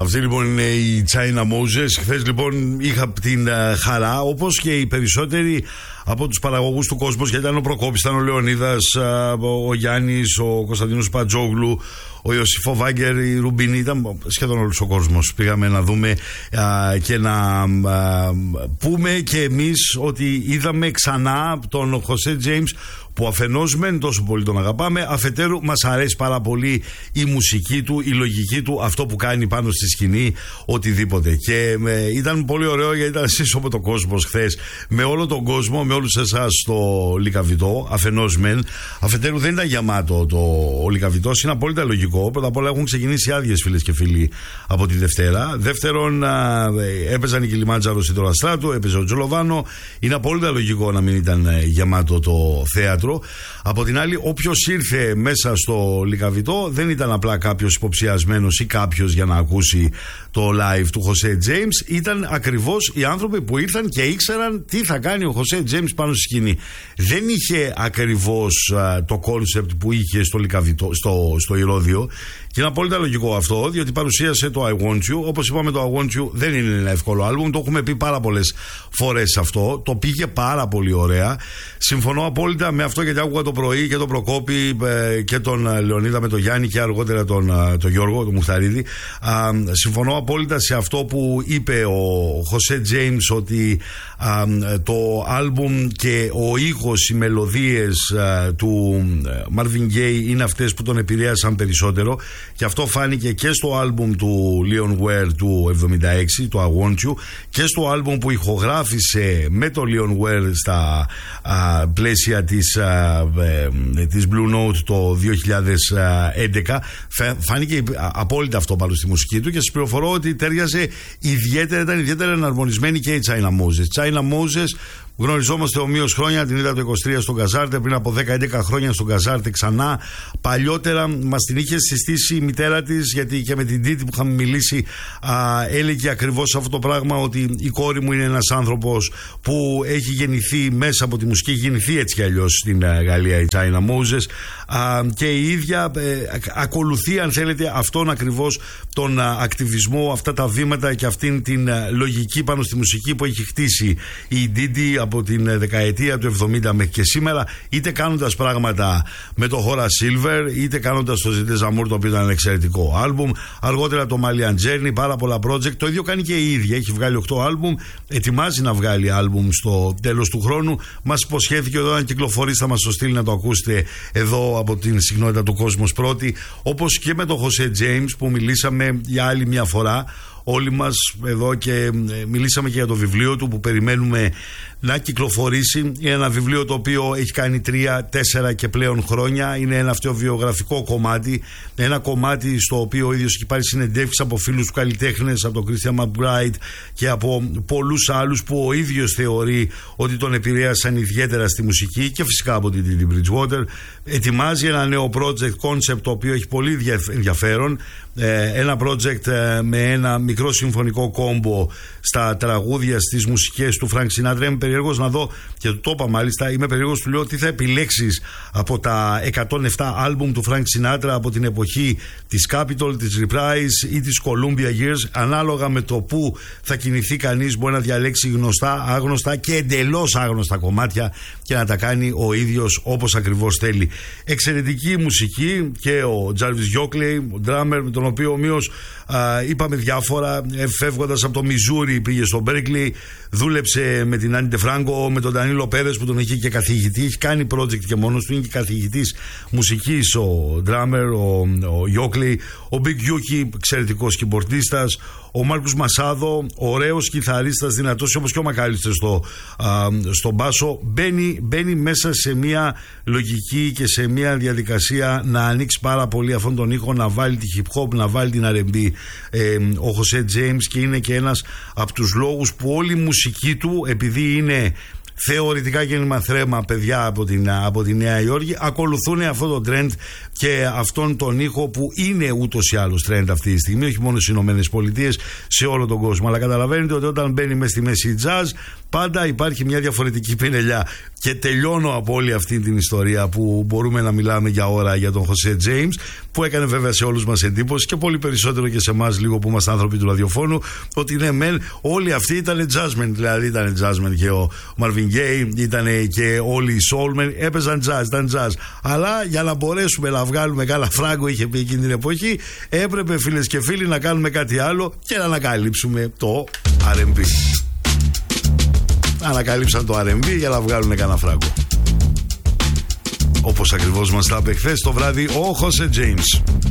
Αυτή λοιπόν είναι η China Moses. Χθες λοιπόν είχα την χαρά, όπως και οι περισσότεροι από τους παραγωγούς του κόσμου, γιατί ήταν ο Προκόπης, ήταν ο Λεωνίδας, ο Γιάννης, ο Κωνσταντίνος Πατζόγλου, ο Ιωσήφο Βάγκερ, η Ρουμπίνη, ήταν σχεδόν όλος ο κόσμος. Πήγαμε να δούμε και να πούμε και εμείς ότι είδαμε ξανά τον Χωσέ Τζέιμς, που αφενός μεν τόσο πολύ τον αγαπάμε, αφετέρου μας αρέσει πάρα πολύ η μουσική του, η λογική του, αυτό που κάνει πάνω στη σκηνή, οτιδήποτε. Και ήταν πολύ ωραίο, γιατί ήταν σύσσωμο με τον κόσμο χθες, με όλο τον κόσμο, με όλους εσάς στο Λυκαβητό, αφενός μεν, αφετέρου δεν ήταν γεμάτο ο Λυκαβητός, είναι απόλυτα λογικό. Πρώτα απ' όλα έχουν ξεκινήσει άδειες, φίλες και φίλοι, από τη Δευτέρα. Δεύτερον, έπαιζαν οι Κιλιμάντζαρο στην Τωραστράτου, έπαιζε ο Τζολοβάνο, είναι απόλυτα λογικό να μην ήταν γεμάτο το θέατρο. Από την άλλη, όποιος ήρθε μέσα στο Λυκαβητό δεν ήταν απλά κάποιος υποψιασμένος ή κάποιος για να ακούσει το live του Χωσέ Τζέιμς, ήταν ακριβώς οι άνθρωποι που ήρθαν και ήξεραν τι θα κάνει ο Χωσέ Τζέιμς πάνω στη σκηνή. Δεν είχε ακριβώς το κόνσεπτ που είχε στο Λυκαβητό, στο Ηρώδειο, και είναι απόλυτα λογικό αυτό, διότι παρουσίασε το I Want You. Όπως είπαμε, το I Want You δεν είναι ένα εύκολο άλμπουμ, το έχουμε πει πάρα πολλές φορές αυτό. Το πήγε πάρα πολύ ωραία. Συμφωνώ απόλυτα με αυτό, γιατί άκουγα το πρωί και τον Προκόπη και τον Λεωνίδα με τον Γιάννη και αργότερα τον Γιώργο, τον Μουχταρίδη. Συμφωνώ απόλυτα σε αυτό που είπε ο Χωσέ Τζέιμς, ότι το άλμπουμ και ο ήχος, οι μελωδίες του Marvin Gaye είναι αυτές που τον επηρέασαν περισσότερο, και αυτό φάνηκε και στο άλμπουμ του Leon Ware του 76, το I Want You, και στο άλμπουμ που ηχογράφησε με το Leon Ware στα πλαίσια της Blue Note το 2011. Φάνηκε απόλυτα αυτό πάνω στη μουσική του, και σας πληροφορώ ότι τέριαζε ήταν ιδιαίτερα εναρμονισμένη και η China Moses. China Moses, γνωριζόμαστε ομοίως χρόνια, την είδα το 23 στον Καζάρτε, πριν από 10-11 χρόνια στον Καζάρτε ξανά. Παλιότερα μας την είχε συστήσει η μητέρα της, γιατί και με την Τίτη που είχαμε μιλήσει έλεγε ακριβώς αυτό το πράγμα, ότι η κόρη μου είναι ένας άνθρωπος που έχει γεννηθεί μέσα από τη μουσική, έχει γεννηθεί έτσι κι αλλιώς στην Γαλλία, η China Moses, και η ίδια ακολουθεί, αν θέλετε, αυτόν ακριβώς τον ακτιβισμό, αυτά τα βήματα και αυτήν την λογική πάνω στη μουσική που έχει χτίσει η Τίτη από την δεκαετία του 70 μέχρι και σήμερα, είτε κάνοντας πράγματα με το Horace Silver, είτε κάνοντας το Zete Amour, το οποίο ήταν ένα εξαιρετικό άλμπουμ, αργότερα το Malian Journey, πάρα πολλά project. Το ίδιο κάνει και η ίδια, έχει βγάλει 8 άλμπουμ, ετοιμάζει να βγάλει άλμπουμ στο τέλος του χρόνου. Μας υποσχέθηκε εδώ, αν κυκλοφορήσει θα μας το στείλει να το ακούσετε εδώ από την συχνότητα του Κόσμος Πρώτη, όπως και με τον Χωσέ Τζέιμς που μιλήσαμε για άλλη μια φορά όλοι μας εδώ, και μιλήσαμε και για το βιβλίο του που περιμένουμε να κυκλοφορήσει. Είναι ένα βιβλίο το οποίο έχει κάνει 3-4 και πλέον χρόνια. Είναι ένα αυτοβιογραφικό κομμάτι, ένα κομμάτι στο οποίο ο ίδιος έχει πάρει συνεντεύξεις από φίλους του καλλιτέχνες, από τον Christian McBride και από πολλούς άλλους που ο ίδιος θεωρεί ότι τον επηρέασαν ιδιαίτερα στη μουσική, και φυσικά από την Didi Bridgewater. Ετοιμάζει ένα νέο project concept το οποίο έχει πολύ ενδιαφέρον, ένα project με ένα μικρό συμφωνικό κόμπο στα τραγούδια, στις μουσικές του Frank Sinatra. Είμαι περίεργος να δω, και το είπα μάλιστα, είμαι περίεργος, του λέω τι θα επιλέξεις από τα 107 άλμπουμ του Frank Sinatra από την εποχή της Capitol, της Reprise ή της Columbia Years. Ανάλογα με το που θα κινηθεί κανείς, μπορεί να διαλέξει γνωστά, άγνωστα και εντελώς άγνωστα κομμάτια και να τα κάνει ο ίδιος όπως ακριβώς θέλει. Εξαιρετική μουσική, και ο Jarvis Yokley, ο drummer, με τον οποίο ομοίως είπαμε διάφορα. Φεύγοντας από το Μιζούρι πήγε στο Berkeley, δούλεψε με την Άννη Ντεφράγκο, με τον Ντανίλο Πέρες που τον έχει και καθηγητή, έχει κάνει project και μόνος του, είναι και καθηγητής μουσικής ο drummer, ο Yokley, ο Big Yuki, εξαιρετικός κιμπορτίστας, ο Μάρκους Μασάδο, ωραίος κιθαρίστας, δυνατός, όπως και ο Μακάλιστερ στο μπάσο. Μπαίνει μέσα σε μια λογική και σε μια διαδικασία να ανοίξει πάρα πολύ αυτόν τον ήχο, να βάλει τη hip hop, να βάλει την R&B ο Χωσέ Τζέιμς, και είναι και ένας από τους λόγους που όλη η μουσική του, επειδή είναι θεωρητικά κίνημα θρέμα παιδιά από τη Νέα Υόρκη ακολουθούν αυτό το trend και αυτόν τον ήχο που είναι ούτως ή άλλως trend αυτή τη στιγμή, όχι μόνο στις Ηνωμένες Πολιτείες, σε όλο τον κόσμο. Αλλά καταλαβαίνετε ότι όταν μπαίνει μέσα στη μέση jazz, πάντα υπάρχει μια διαφορετική πινελιά. Και τελειώνω από όλη αυτή την ιστορία που μπορούμε να μιλάμε για ώρα για τον Jose James, που έκανε βέβαια σε όλους μας εντύπωση και πολύ περισσότερο και σε εμάς λίγο που είμαστε άνθρωποι του ραδιοφώνου, ότι ναι μεν όλοι αυτοί ήταν jazzmen, δηλαδή ήταν jazzmen και ο Marvin Gaye, ήταν και όλοι οι soulmen, έπαιζαν jazz, ήταν jazz. Αλλά για να μπορέσουμε να βγάλουμε καλά φράγκο, είχε πει εκείνη την εποχή, έπρεπε φίλες και φίλοι να κάνουμε κάτι άλλο και να ανακαλύψουμε το R&B. Ανακαλύψαν το R&B για να βγάλουν κανένα φράγκο. Όπως ακριβώς μας τα είπε χθες το βράδυ ο Jose James.